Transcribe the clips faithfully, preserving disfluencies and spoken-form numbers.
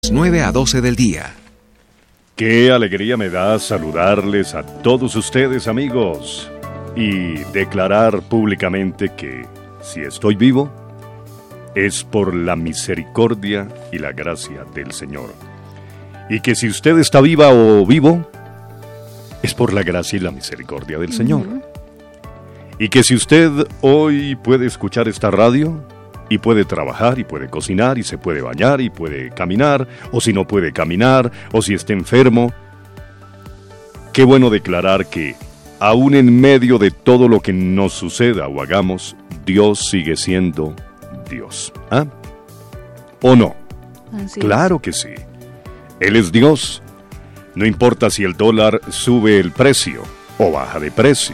nueve a doce del día. Qué alegría me da saludarles a todos ustedes, amigos, y declarar públicamente que si estoy vivo es por la misericordia y la gracia del Señor. Y que si usted está viva o vivo, es por la gracia y la misericordia del Señor. Uh-huh. Y que si usted hoy puede escuchar esta radio, y puede trabajar, y puede cocinar, y se puede bañar, y puede caminar, o si no puede caminar, o si está enfermo, qué bueno declarar que, aún en medio de todo lo que nos suceda o hagamos, Dios sigue siendo Dios. ¿Ah? ¿O no? Así claro es. que sí. Él es Dios. No importa si el dólar sube el precio o baja de precio.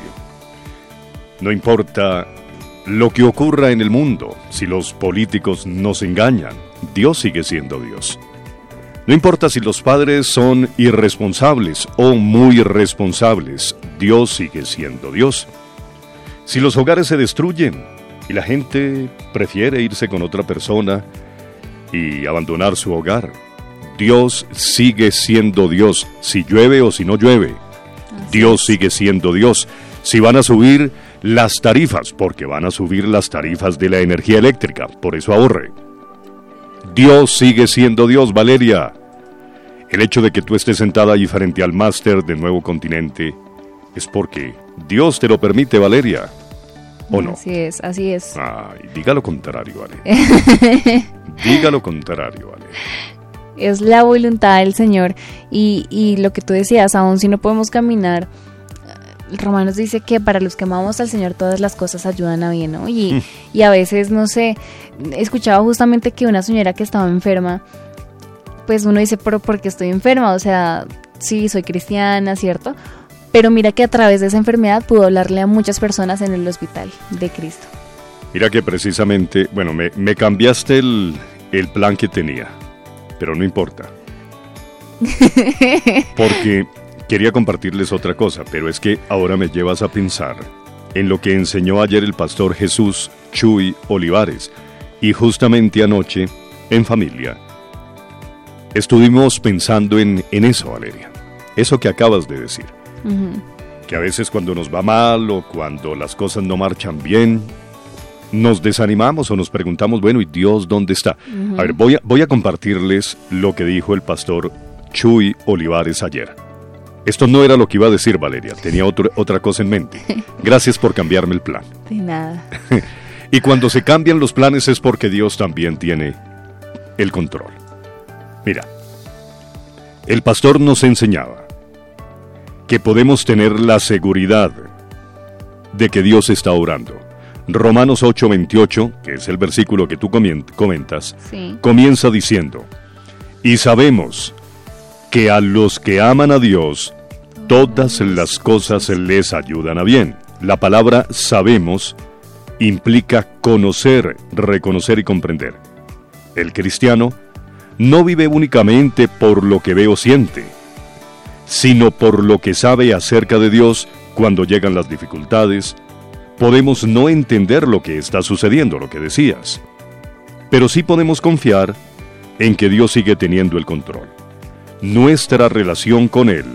No importa lo que ocurra en el mundo, si los políticos nos engañan, Dios sigue siendo Dios. No importa si los padres son irresponsables o muy responsables, Dios sigue siendo Dios. Si los hogares se destruyen y la gente prefiere irse con otra persona y abandonar su hogar, Dios sigue siendo Dios, si llueve o si no llueve. Dios sigue siendo Dios. Si van a subir las tarifas, porque van a subir las tarifas de la energía eléctrica, por eso ahorre. Dios sigue siendo Dios, Valeria. El hecho de que tú estés sentada ahí frente al máster de Nuevo Continente es porque Dios te lo permite, Valeria. ¿O no? Así es, así es. Ay, diga lo contrario, Vale. Diga lo contrario, Vale. Es la voluntad del Señor. Y, y lo que tú decías, aún si no podemos caminar, Romanos dice que para los que amamos al Señor todas las cosas ayudan a bien, ¿no? Y, mm. y a veces, no sé, escuchaba justamente que una señora que estaba enferma, pues uno dice, pero ¿por qué estoy enferma? O sea, sí, soy cristiana, ¿cierto? Pero mira que a través de esa enfermedad pudo hablarle a muchas personas en el hospital de Cristo. Mira que precisamente, bueno, me, me cambiaste el, el plan que tenía, pero no importa. Porque quería compartirles otra cosa, pero es que ahora me llevas a pensar en lo que enseñó ayer el pastor Jesús Chuy Olivares, y justamente anoche, en familia, estuvimos pensando en, en eso, Valeria, eso que acabas de decir, uh-huh. que a veces cuando nos va mal o cuando las cosas no marchan bien, nos desanimamos o nos preguntamos, bueno, ¿y Dios dónde está? Uh-huh. A ver, voy a, voy a compartirles lo que dijo el pastor Chuy Olivares ayer. Esto no era lo que iba a decir, Valeria, tenía otro, otra cosa en mente. Gracias por cambiarme el plan. De nada. Y cuando se cambian los planes es porque Dios también tiene el control. Mira, el pastor nos enseñaba que podemos tener la seguridad de que Dios está orando. Romanos ocho veintiocho, que es el versículo que tú comentas, sí. comienza diciendo, y sabemos que a los que aman a Dios, todas las cosas les ayudan a bien. La palabra sabemos implica conocer, reconocer y comprender. El cristiano no vive únicamente por lo que ve o siente, sino por lo que sabe acerca de Dios. Cuando llegan las dificultades, podemos no entender lo que está sucediendo, lo que decías, pero sí podemos confiar en que Dios sigue teniendo el control. Nuestra relación con Él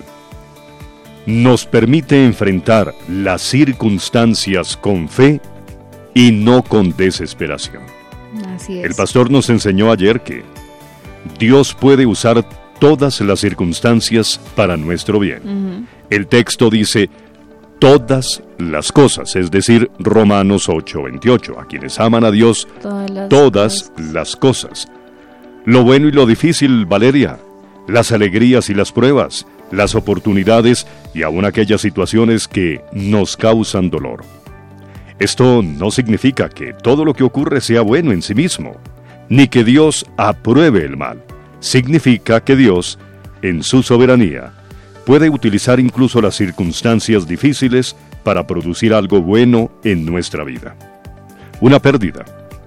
nos permite enfrentar las circunstancias con fe y no con desesperación. Así es. El pastor nos enseñó ayer que Dios puede usar todas las circunstancias para nuestro bien. Uh-huh. El texto dice todas las cosas, es decir, Romanos ocho veintiocho, a quienes aman a Dios, todas las, todas cosas. las cosas. Lo bueno y lo difícil, Valeria, las alegrías y las pruebas, las oportunidades y aún aquellas situaciones que nos causan dolor. Esto no significa que todo lo que ocurre sea bueno en sí mismo, ni que Dios apruebe el mal. Significa que Dios, en su soberanía, puede utilizar incluso las circunstancias difíciles para producir algo bueno en nuestra vida. Una pérdida,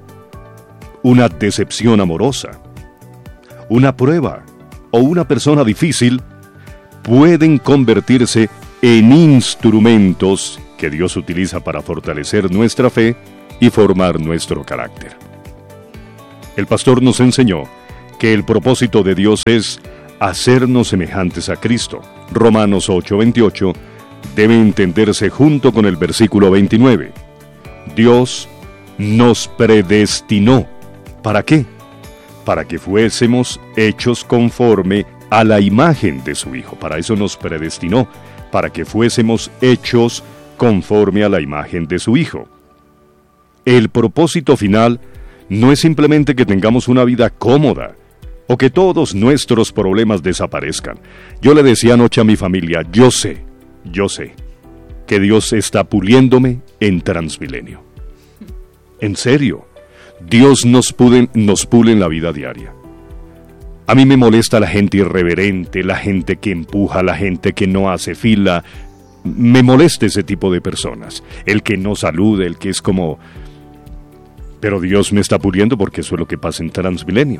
una decepción amorosa, una prueba o una persona difícil pueden convertirse en instrumentos que Dios utiliza para fortalecer nuestra fe y formar nuestro carácter. El pastor nos enseñó que el propósito de Dios es hacernos semejantes a Cristo. Romanos ocho veintiocho debe entenderse junto con el versículo veintinueve. Dios nos predestinó. ¿Para qué? Para que fuésemos hechos conforme a la imagen de su Hijo. Para eso nos predestinó, para que fuésemos hechos conforme a la imagen de su Hijo. El propósito final no es simplemente que tengamos una vida cómoda o que todos nuestros problemas desaparezcan. Yo le decía anoche a mi familia, yo sé, yo sé, que Dios está puliéndome en Transmilenio. En serio, Dios nos pule, nos pule en la vida diaria. A mí me molesta la gente irreverente, la gente que empuja, la gente que no hace fila. Me molesta ese tipo de personas. El que no saluda, el que es como... Pero Dios me está puliendo porque eso es lo que pasa en Transmilenio.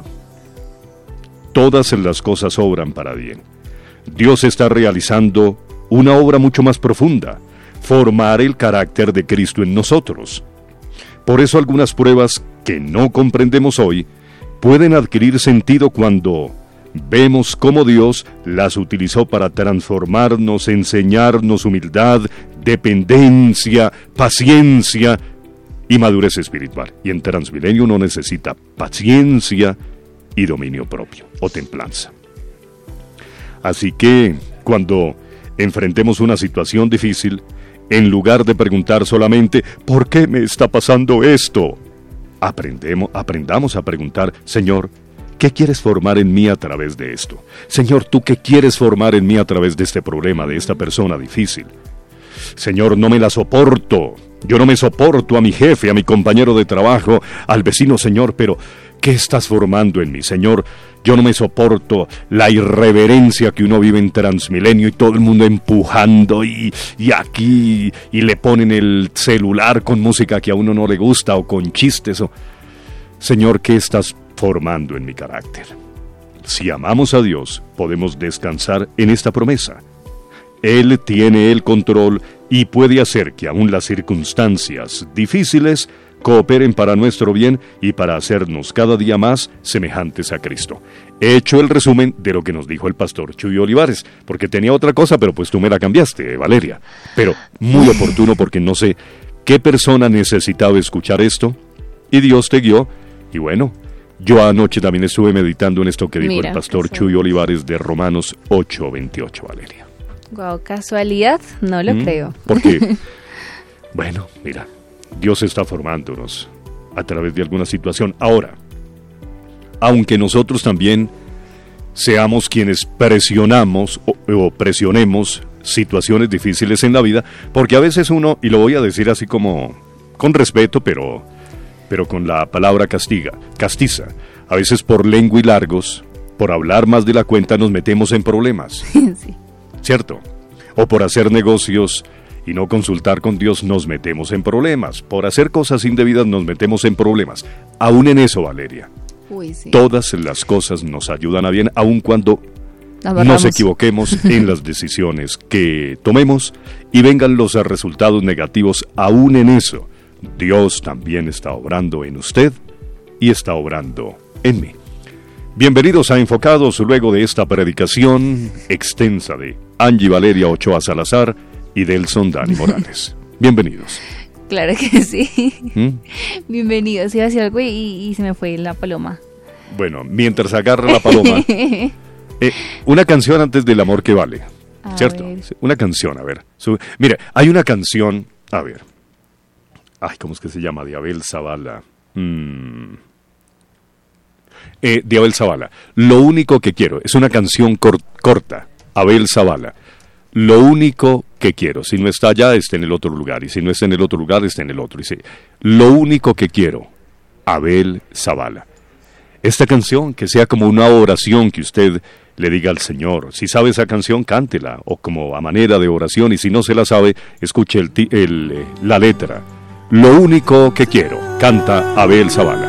Todas las cosas obran para bien. Dios está realizando una obra mucho más profunda, formar el carácter de Cristo en nosotros. Por eso algunas pruebas que no comprendemos hoy pueden adquirir sentido cuando vemos cómo Dios las utilizó para transformarnos, enseñarnos humildad, dependencia, paciencia y madurez espiritual. Y en Transmilenio uno necesita paciencia y dominio propio o templanza. Así que cuando enfrentemos una situación difícil, en lugar de preguntar solamente ¿por qué me está pasando esto?, aprendemos, aprendamos a preguntar, Señor, ¿qué quieres formar en mí a través de esto? Señor, ¿tú qué quieres formar en mí a través de este problema, de esta persona difícil? Señor, no me la soporto. Yo no me soporto a mi jefe, a mi compañero de trabajo, al vecino, Señor, pero ¿qué estás formando en mí, Señor? Yo no me soporto la irreverencia que uno vive en Transmilenio y todo el mundo empujando y, y aquí y le ponen el celular con música que a uno no le gusta o con chistes. O... Señor, ¿qué estás formando en mi carácter? Si amamos a Dios, podemos descansar en esta promesa. Él tiene el control y puede hacer que aún las circunstancias difíciles cooperen para nuestro bien y para hacernos cada día más semejantes a Cristo. He hecho el resumen de lo que nos dijo el pastor Chuy Olivares, porque tenía otra cosa, pero pues tú me la cambiaste, Valeria. Pero muy oportuno porque no sé qué persona necesitaba escuchar esto, y Dios te guió, y bueno, yo anoche también estuve meditando en esto que dijo Mira, el pastor Chuy Olivares de Romanos ocho veintiocho, Valeria. Guau, ¿casualidad? No lo ¿Mm? creo. Porque, bueno, mira, Dios está formándonos a través de alguna situación. Ahora, aunque nosotros también seamos quienes presionamos o, o presionemos situaciones difíciles en la vida, porque a veces uno, y lo voy a decir así como con respeto, pero, pero con la palabra castiga, castiza, a veces por lengua y largos, por hablar más de la cuenta nos metemos en problemas. Sí. ¿Cierto? O por hacer negocios y no consultar con Dios nos metemos en problemas. Por hacer cosas indebidas nos metemos en problemas. Aún en eso, Valeria. Uy, sí. Todas las cosas nos ayudan a bien, aun cuando nos equivoquemos en las decisiones que tomemos y vengan los resultados negativos. Aún en eso, Dios también está obrando en usted y está obrando en mí. Bienvenidos a Enfocados luego de esta predicación extensa de Angie Valeria Ochoa Salazar y Delson Dani Morales. Bienvenidos. Claro que sí. ¿Mm? Bienvenidos. Iba a decir algo y, y se me fue la paloma. Bueno, mientras agarra la paloma, eh, una canción antes del amor que vale. A ¿Cierto? Ver. Una canción, a ver. Su, mira, hay una canción, a ver. Ay, ¿cómo es que se llama? De Abel Zavala. Hmm... Eh, de Abel Zavala. Lo único que quiero, es una canción cor- corta, Abel Zavala. Lo único que quiero, si no está allá, está en el otro lugar, y si no está en el otro lugar, está en el otro. Dice, lo único que quiero, Abel Zavala. Esta canción, que sea como una oración que usted le diga al Señor. Si sabe esa canción, cántela, o como a manera de oración, y si no se la sabe, escuche el, el, la letra. Lo único que quiero, canta Abel Zavala.